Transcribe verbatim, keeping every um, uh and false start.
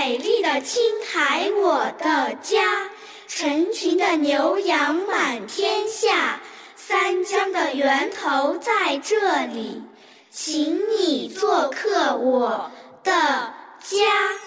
美丽的青海，我的家，成群的牛羊满天下，三江的源头在这里，请你做客我的家。